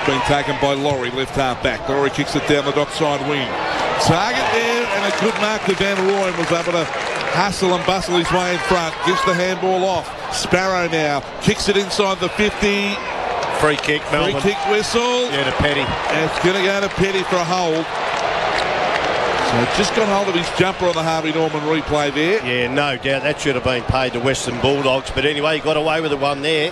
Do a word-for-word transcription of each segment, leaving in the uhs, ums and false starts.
been taken by Laurie, left half back. Laurie kicks it down the dockside wing. Target there, and a good mark to Van Rooyen. Was able to hustle and bustle his way in front. Gives the handball off. Sparrow now kicks it inside the fifty. Free kick, Melbourne. Free kick whistle. Yeah, to Petty. And it's going to go to Petty for a hold. So just got hold of his jumper on the Harvey Norman replay there. Yeah, no doubt that should have been paid to Western Bulldogs. But anyway, he got away with the one there.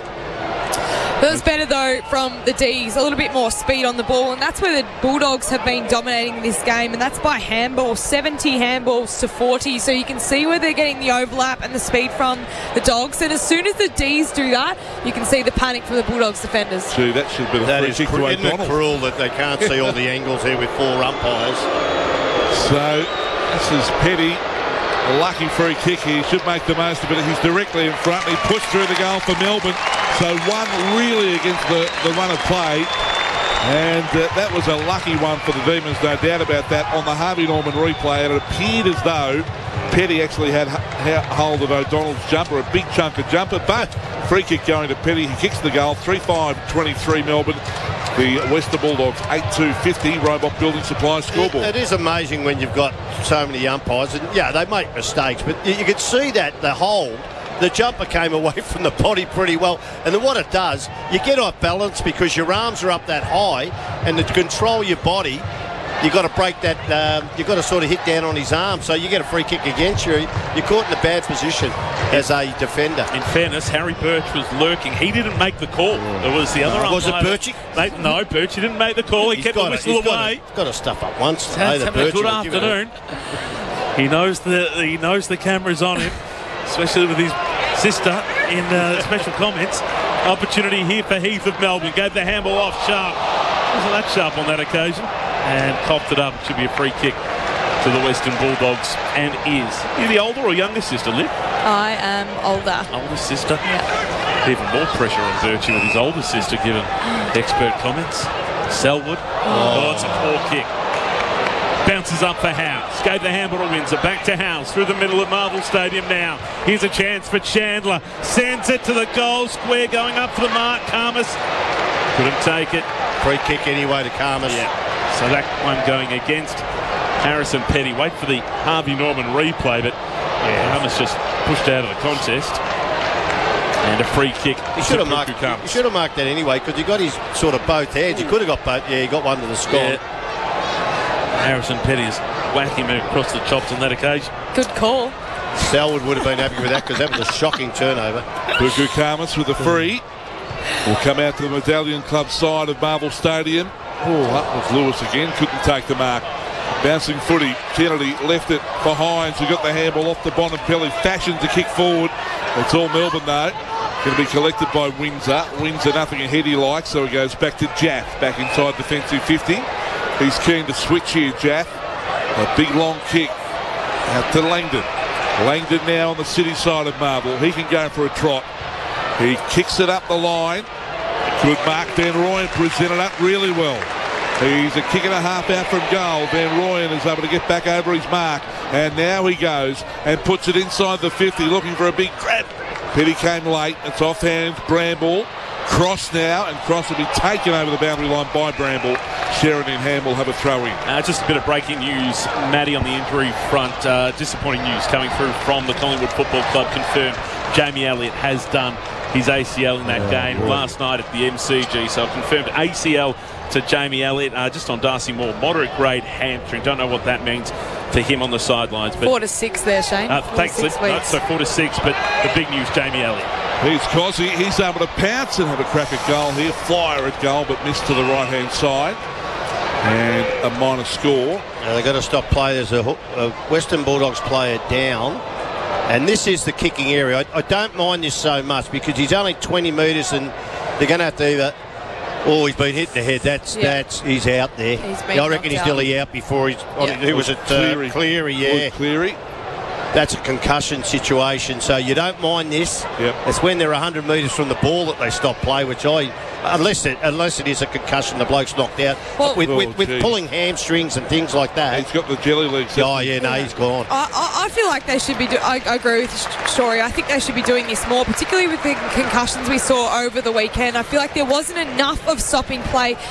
It was better, though, from the D's. A little bit more speed on the ball, and that's where the Bulldogs have been dominating this game, and that's by handball, seventy handballs to forty. So you can see where they're getting the overlap and the speed from the Dogs. And as soon as the D's do that, you can see the panic from the Bulldogs defenders. Gee, that should be the That free is kick to cr- isn't it O'Donnell. cruel that they can't see all the angles here with four umpires. So this is Petty. A lucky free kick here. He should make the most of it. He's directly in front. He pushed through the goal for Melbourne. So one really against the, the run of play. And uh, that was a lucky one for the Demons, no doubt about that. On the Harvey Norman replay, it appeared as though Petty actually had h- hold of O'Donnell's jumper, a big chunk of jumper. But free kick going to Petty. He kicks the goal. three five twenty-three Melbourne. The Western Bulldogs eight two fifty. Robot Building Supply scoreboard. It, it is amazing when you've got so many umpires. And yeah, they make mistakes, but you, you could see that the hold, the jumper came away from the body pretty well. And then what it does, you get off balance because your arms are up that high, and to control your body, you've got to break that, um, you've got to sort of hit down on his arm. So you get a free kick against you. You're caught in a bad position as a defender. In fairness, Harry Birch was lurking. He didn't make the call. It was the other umpire. Was it Birchie? Mate, no, Birch didn't make the call. He He's kept the got whistle to, away. Got to, got to stuff up once. He's Hey, the having a good Birchie will give it a- afternoon. He knows the he knows the camera's on him, especially with his sister in uh, special comments. Opportunity here for Heath of Melbourne. Gave the handball off sharp. Wasn't that sharp on that occasion? And coughed it up. It should be a free kick to the Western Bulldogs, and is. You the older or younger sister, Liv? I am older. Older sister? Yeah. Even more pressure on Birchie with his older sister giving expert comments. Selwood. Oh, it's a poor kick. Bounces up for Howes. Gave the handball to Windsor. Back to Howes through the middle of Marvel Stadium now. Here's a chance for Chandler. Sends it to the goal square, going up for the mark. Karmas couldn't take it. Free kick anyway to Karmas. Yeah. So that one going against Harrison Petty. Wait for the Harvey Norman replay, but yeah, Karmas just pushed out of the contest. And a free kick. He should have marked. He should have marked that anyway because he got his sort of both hands. He could have got both. Yeah, he got one to the score. Yeah. Harrison Petty is whacking him across the chops on that occasion. Good call. Selwood would have been happy with that because that was a shocking turnover. Buku Karmas with the free. Will come out to the Medallion Club side of Marvel Stadium. Oh, that was Lewis again. Couldn't take the mark. Bouncing footy. Kennedy left it for Hines, who got the handball off the Bonampelli. Fashion to kick forward. It's all Melbourne though. Going to be collected by Windsor. Windsor nothing ahead he likes, so he goes back to Jaff. Back inside defensive fifty. He's keen to switch here, Jaff. A big long kick out to Langdon. Langdon now on the city side of Marvel. He can go for a trot. He kicks it up the line. Good mark. Van Rooyen presented up really well. He's a kick and a half out from goal. Van Rooyen is able to get back over his mark. And now he goes and puts it inside the fifty, looking for a big grab. Petty came late. It's off hands. Bramble. Cross now, and Cross will be taken over the boundary line by Bramble. Sheridan Ham will have a throw in. Uh, just a bit of breaking news, Matty, on the injury front. Uh, disappointing news coming through from the Collingwood Football Club. Confirmed Jamie Elliott has done his A C L in that yeah, game right. last night at the M C G. So confirmed A C L to Jamie Elliott. Uh, just on Darcy Moore, moderate grade hamstring. Don't know what that means for him on the sidelines. But four to six there, Shane. Uh, thanks, Liv. No, so four to six, but the big news, Jamie Elliott. Here's Cosy. He's able to pounce and have a crack at goal here. Flyer at goal, but missed to the right-hand side. And a minor score. Now they've got to stop play. There's a, a Western Bulldogs player down. And this is the kicking area. I, I don't mind this so much because he's only twenty metres and they're going to have to either... Oh, he's been hit in the head. That's, yeah. that's he's out there. He's been yeah, I reckon he's out. nearly out before he's... Yeah. Who was it? Uh, Cleary. Cleary, yeah. Cleary. That's a concussion situation, so you don't mind this. Yep. It's when they're one hundred metres from the ball that they stop play, which I, unless it unless it is a concussion, the bloke's knocked out. Well, with, oh, with, with pulling hamstrings and things like that. He's got the jelly legs. Oh, yeah, no, he's gone. I, I, I feel like they should be, do- I, I agree with Story. I think they should be doing this more, particularly with the concussions we saw over the weekend. I feel like there wasn't enough of stopping play